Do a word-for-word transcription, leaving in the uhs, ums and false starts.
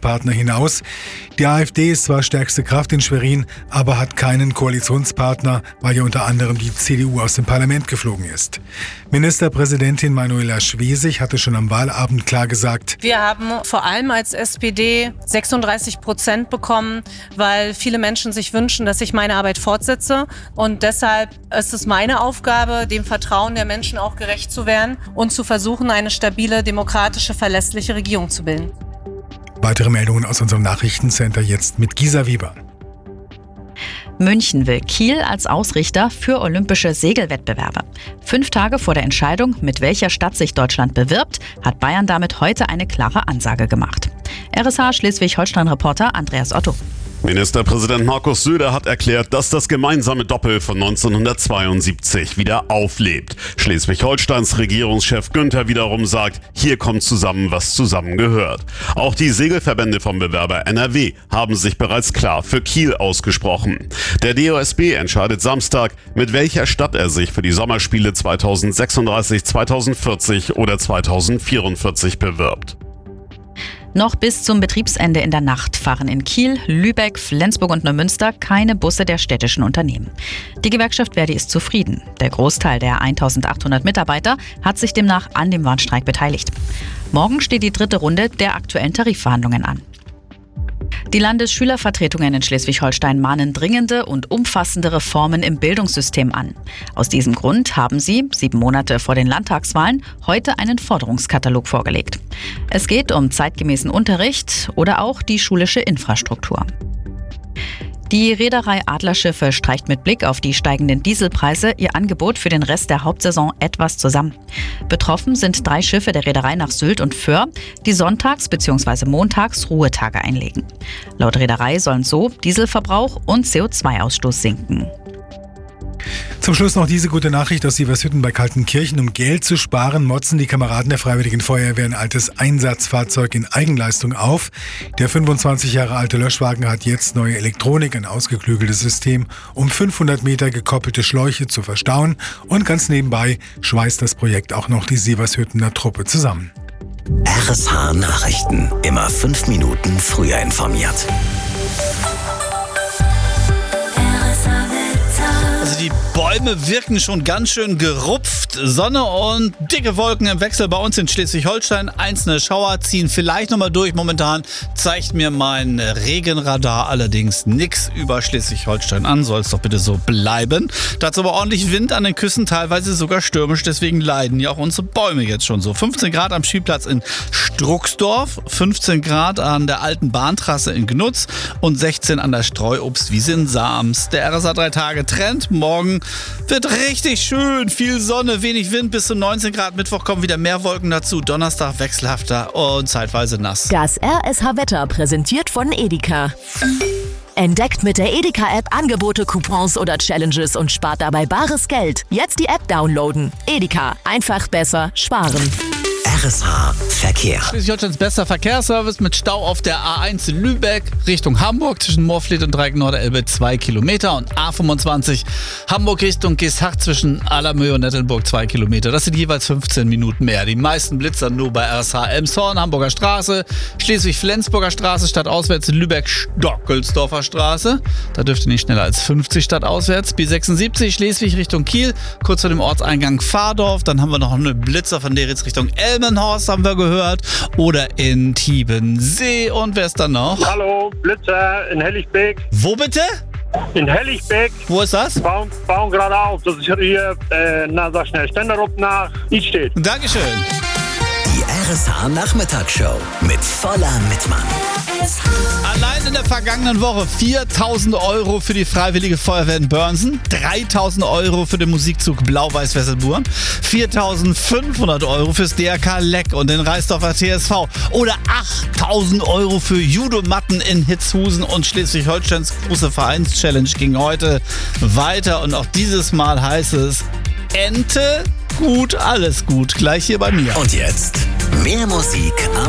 Koalitionspartner hinaus. Die AfD ist zwar stärkste Kraft in Schwerin, aber hat keinen Koalitionspartner, weil ja unter anderem die C D U aus dem Parlament geflogen ist. Ministerpräsidentin Manuela Schwesig hatte schon am Wahlabend klar gesagt: Wir haben vor allem als S P D sechsunddreißig Prozent bekommen, weil viele Menschen sich wünschen, dass ich meine Arbeit fortsetze. Und deshalb ist es meine Aufgabe, dem Vertrauen der Menschen auch gerecht zu werden und zu versuchen, eine stabile, demokratische, verlässliche Regierung zu bilden. Weitere Meldungen aus unserem Nachrichtencenter jetzt mit Gisa Wieber. München will Kiel als Ausrichter für olympische Segelwettbewerbe. Fünf Tage vor der Entscheidung, mit welcher Stadt sich Deutschland bewirbt, hat Bayern damit heute eine klare Ansage gemacht. R S H Schleswig-Holstein-Reporter Andreas Otto. Ministerpräsident Markus Söder hat erklärt, dass das gemeinsame Doppel von neunzehnhundertzweiundsiebzig wieder auflebt. Schleswig-Holsteins Regierungschef Günther wiederum sagt, hier kommt zusammen, was zusammengehört. Auch die Segelverbände vom Bewerber N R W haben sich bereits klar für Kiel ausgesprochen. Der D O S B entscheidet Samstag, mit welcher Stadt er sich für die Sommerspiele zweitausendsechsunddreißig, zweitausendvierzig oder zweitausendvierundvierzig bewirbt. Noch bis zum Betriebsende in der Nacht fahren in Kiel, Lübeck, Flensburg und Neumünster keine Busse der städtischen Unternehmen. Die Gewerkschaft Verdi ist zufrieden. Der Großteil der eintausendachthundert Mitarbeiter hat sich demnach an dem Warnstreik beteiligt. Morgen steht die dritte Runde der aktuellen Tarifverhandlungen an. Die Landesschülervertretungen in Schleswig-Holstein mahnen dringende und umfassende Reformen im Bildungssystem an. Aus diesem Grund haben sie, sieben Monate vor den Landtagswahlen, heute einen Forderungskatalog vorgelegt. Es geht um zeitgemäßen Unterricht oder auch die schulische Infrastruktur. Die Reederei Adlerschiffe streicht mit Blick auf die steigenden Dieselpreise ihr Angebot für den Rest der Hauptsaison etwas zusammen. Betroffen sind drei Schiffe der Reederei nach Sylt und Föhr, die sonntags bzw. montags Ruhetage einlegen. Laut Reederei sollen so Dieselverbrauch und C O zwei Ausstoß sinken. Zum Schluss noch diese gute Nachricht aus Sievershütten bei Kaltenkirchen. Um Geld zu sparen, motzen die Kameraden der Freiwilligen Feuerwehr ein altes Einsatzfahrzeug in Eigenleistung auf. Der fünfundzwanzig Jahre alte Löschwagen hat jetzt neue Elektronik, ein ausgeklügeltes System, um fünfhundert Meter gekoppelte Schläuche zu verstauen. Und ganz nebenbei schweißt das Projekt auch noch die Sievershüttener Truppe zusammen. R S H Nachrichten. Immer fünf Minuten früher informiert. Also die Bäume wirken schon ganz schön gerupft. Sonne und dicke Wolken im Wechsel bei uns in Schleswig-Holstein. Einzelne Schauer ziehen vielleicht nochmal durch. Momentan zeigt mir mein Regenradar allerdings nichts über Schleswig-Holstein an. Soll es doch bitte so bleiben. Dazu aber ordentlich Wind an den Küsten, teilweise sogar stürmisch. Deswegen leiden ja auch unsere Bäume jetzt schon so. fünfzehn Grad am Spielplatz in Struxdorf, fünfzehn Grad an der alten Bahntrasse in Gnutz und sechzehn an der Streuobstwiese in Sams. Der R S A drei Tage Trend. Morgen wird richtig schön. Viel Sonne, wenig Wind, bis zu neunzehn Grad. Mittwoch kommen wieder mehr Wolken dazu. Donnerstag wechselhafter und zeitweise nass. Das R S H-Wetter präsentiert von Edeka. Entdeckt mit der Edeka-App Angebote, Coupons oder Challenges und spart dabei bares Geld. Jetzt die App downloaden. Edeka. Einfach besser sparen. R S H Verkehr. Schleswig-Holsteins bester Verkehrsservice mit Stau auf der A eins in Lübeck Richtung Hamburg zwischen Moorfleet und Dreieck-Norderelbe zwei Kilometer und A fünfundzwanzig Hamburg Richtung Geesthacht zwischen Allermöhe und Nettelburg zwei Kilometer. Das sind jeweils fünfzehn Minuten mehr. Die meisten Blitzer nur bei R S H Elmshorn, Hamburger Straße, Schleswig-Flensburger Straße, stadtauswärts in Lübeck Stockelsdorfer Straße. Da dürfte nicht schneller als fünfzig stadtauswärts. B sechsundsiebzig Schleswig Richtung Kiel, kurz vor dem Ortseingang Fahrdorf. Dann haben wir noch eine Blitzer von der jetzt Richtung Elmenhorst, haben wir gehört. Oder in Tiebensee. Und wer ist dann noch? Hallo, Blitzer in Helligbeek. Wo bitte? In Helligbeek. Wo ist das? Bauen, bauen gerade auf. Das ist hier, äh, na sag schnell, Ständerup nach Idstedt. Dankeschön. Die R S H Nachmittagsshow mit voller Mitmann. Allein in der vergangenen Woche viertausend Euro für die Freiwillige Feuerwehr in Börnsen, dreitausend Euro für den Musikzug Blau-Weiß-Wesselburen, viertausendfünfhundert Euro fürs D R K Leck und den Reisdorfer T S V oder achttausend Euro für Judomatten in Hitzhusen. Und Schleswig-Holsteins große Vereinschallenge ging heute weiter und auch dieses Mal heißt es Ente, gut, alles gut, gleich hier bei mir. Und jetzt mehr Musik am